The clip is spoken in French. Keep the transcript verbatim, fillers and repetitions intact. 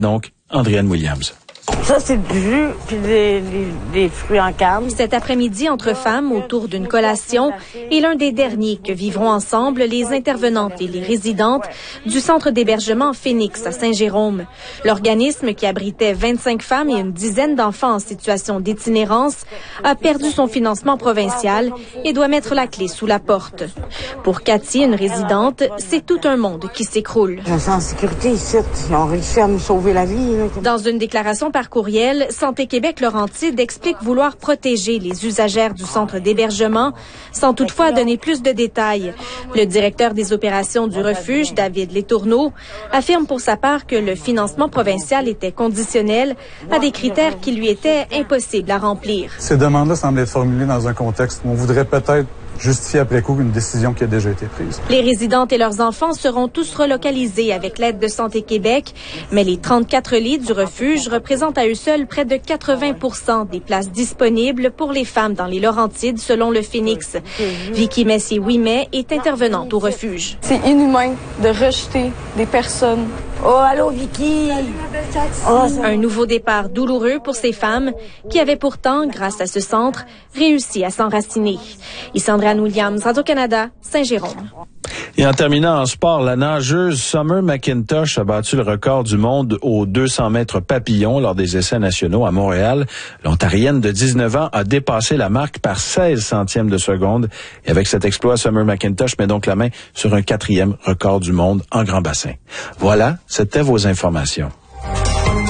Donc, Andréane Williams. Ça, c'est du jus puis des, des, des fruits en canne. Cet après-midi, entre femmes, autour d'une collation, est l'un des derniers que vivront ensemble les intervenantes et les résidentes du centre d'hébergement Phoenix à Saint-Jérôme. L'organisme, qui abritait vingt-cinq femmes et une dizaine d'enfants en situation d'itinérance, a perdu son financement provincial et doit mettre la clé sous la porte. Pour Cathy, une résidente, c'est tout un monde qui s'écroule. Je me sens en sécurité ici. Ils ont réussi à me sauver la vie. Là. Dans une déclaration par courriel, Santé Québec Laurentide explique vouloir protéger les usagères du centre d'hébergement, sans toutefois donner plus de détails. Le directeur des opérations du refuge, David Letourneau, affirme pour sa part que le financement provincial était conditionnel à des critères qui lui étaient impossibles à remplir. Ces demandes-là semblent être formulées dans un contexte où on voudrait peut-être justifier après coup une décision qui a déjà été prise. Les résidentes et leurs enfants seront tous relocalisés avec l'aide de Santé Québec, mais les trente-quatre lits du refuge représentent à eux seuls près de quatre-vingts pour cent des places disponibles pour les femmes dans les Laurentides, selon le Phoenix. Vicky Messier-Ouimet est intervenante au refuge. C'est inhumain de rejeter des personnes. Oh, allô, Vicky! Oh, Un nouveau départ douloureux pour ces femmes qui avaient pourtant, grâce à ce centre, réussi à s'enraciner. Ici Andréane Williams, Radio-Canada, Saint-Jérôme. Et en terminant en sport, la nageuse Summer McIntosh a battu le record du monde aux deux cents mètres papillon lors des essais nationaux à Montréal. L'Ontarienne de dix-neuf ans a dépassé la marque par seize centièmes de seconde. Et avec cet exploit, Summer McIntosh met donc la main sur un quatrième record du monde en grand bassin. Voilà, c'était vos informations.